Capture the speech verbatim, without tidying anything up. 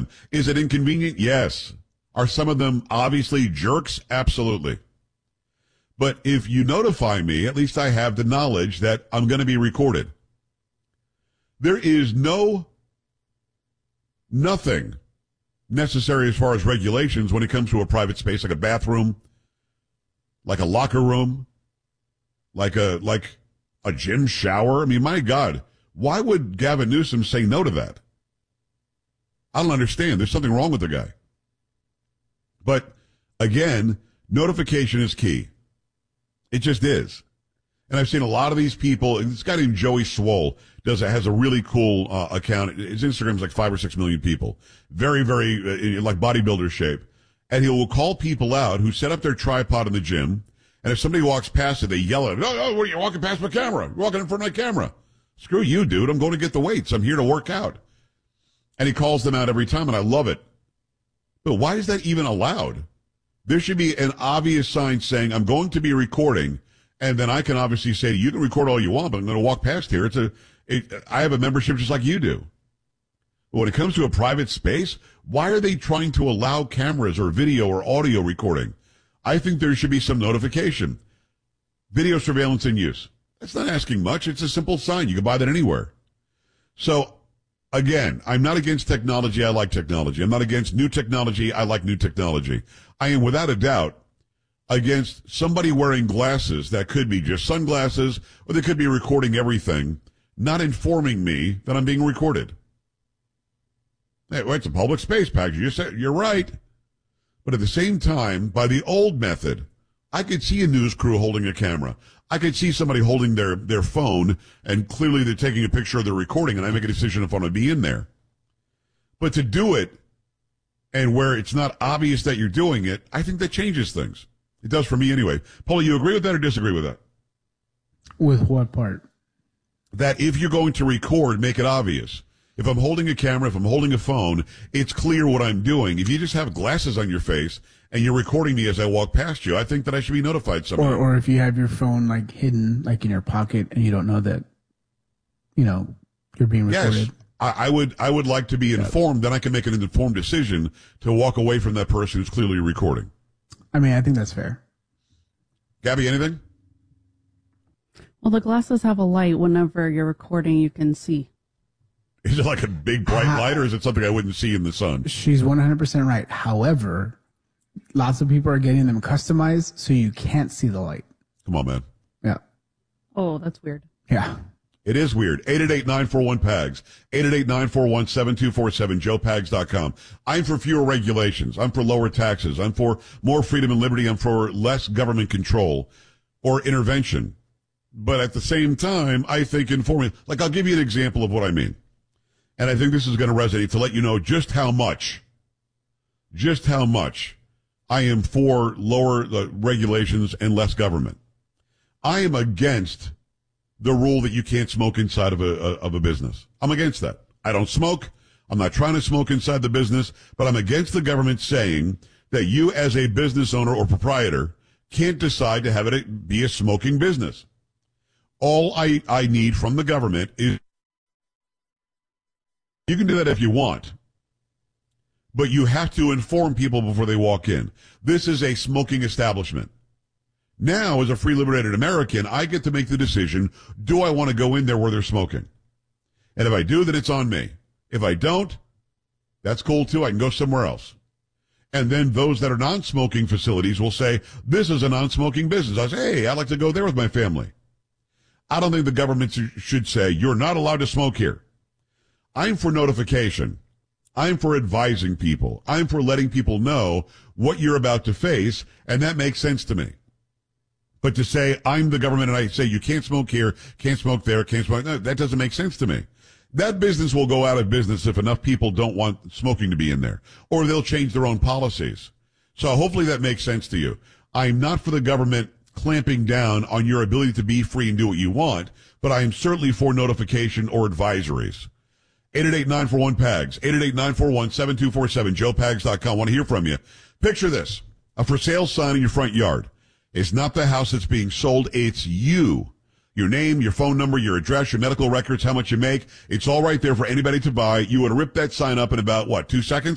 them. Is it inconvenient? Yes. Are some of them obviously jerks? Absolutely. But if you notify me, at least I have the knowledge that I'm going to be recorded. There is no, nothing necessary as far as regulations when it comes to a private space, like a bathroom, like a locker room, like a, like a gym shower. I mean, my God, why would Gavin Newsom say no to that? I don't understand. There's something wrong with the guy. But again, notification is key. It just is. And I've seen a lot of these people. This guy named Joey Swoll does has a really cool uh, account. His Instagram's like five or six million people. Very, very uh, like bodybuilder shape. And he will call people out who set up their tripod in the gym. And if somebody walks past it, they yell at him. Oh, oh, what are you walking past my camera? You're walking in front of my camera. Screw you, dude. I'm going to get the weights. I'm here to work out. And he calls them out every time, and I love it. But why is that even allowed? There should be an obvious sign saying, I'm going to be recording, and then I can obviously say, you can record all you want, but I'm going to walk past here. It's a, it, I have a membership just like you do. But when it comes to a private space, why are they trying to allow cameras or video or audio recording? I think there should be some notification. Video surveillance in use. That's not asking much. It's a simple sign. You can buy that anywhere. So, again, I'm not against technology. I like technology. I'm not against new technology. I like new technology. I am without a doubt against somebody wearing glasses that could be just sunglasses, or they could be recording everything, not informing me that I'm being recorded. Hey, well, it's a public space package. You said, you're right. But at the same time, by the old method, I could see a news crew holding a camera. I could see somebody holding their, their phone, and clearly they're taking a picture of their recording, and I make a decision if I want to be in there. But to do it, and where it's not obvious that you're doing it, I think that changes things. It does for me anyway. Paula, you agree with that or disagree with that? With what part? That if you're going to record, make it obvious. If I'm holding a camera, if I'm holding a phone, it's clear what I'm doing. If you just have glasses on your face and you're recording me as I walk past you, I think that I should be notified somehow. Or, or if you have your phone like hidden, like in your pocket, and you don't know that, you know, you're being recorded. Yes, I, I would. I would like to be informed. Then I can make an informed decision to walk away from that person who's clearly recording. I mean, I think that's fair. Gabby, anything? Well, the glasses have a light. Whenever you're recording, you can see. Is it like a big bright uh, light, or is it something I wouldn't see in the sun? She's one hundred percent right. However, lots of people are getting them customized so you can't see the light. Come on, man. Yeah. Oh, that's weird. Yeah. It is weird. eight eight eight, nine four one, P A G S. eight eight eight, nine four one, seven two four seven, joe pags dot com. I'm for fewer regulations. I'm for lower taxes. I'm for more freedom and liberty. I'm for less government control or intervention. But at the same time, I think informing, like I'll give you an example of what I mean. And I think this is going to resonate to let you know just how much, just how much I am for lower uh, regulations and less government. I am against the rule that you can't smoke inside of a, a of a business. I'm against that. I don't smoke. I'm not trying to smoke inside the business, but I'm against the government saying that you as a business owner or proprietor can't decide to have it be a smoking business. All I, I need from the government is you can do that if you want, but you have to inform people before they walk in. This is a smoking establishment. Now, as a free liberated American, I get to make the decision, do I want to go in there where they're smoking? And if I do, then it's on me. If I don't, that's cool too. I can go somewhere else. And then those that are non-smoking facilities will say, this is a non-smoking business. I say, hey, I'd like to go there with my family. I don't think the government should say, you're not allowed to smoke here. I'm for notification. I'm for advising people. I'm for letting people know what you're about to face, and that makes sense to me. But to say, I'm the government and I say, you can't smoke here, can't smoke there, can't smoke, no, that doesn't make sense to me. That business will go out of business if enough people don't want smoking to be in there, or they'll change their own policies. So hopefully that makes sense to you. I'm not for the government clamping down on your ability to be free and do what you want, but I am certainly for notification or advisories. eight eight eight, nine four one, P A G S, eight eight eight, nine four one, seven two four seven, joe pags dot com. I want to hear from you. Picture this, a for sale sign in your front yard. It's not the house that's being sold, it's you. Your name, your phone number, your address, your medical records, how much you make. It's all right there for anybody to buy. You would rip that sign up in about, what, two seconds?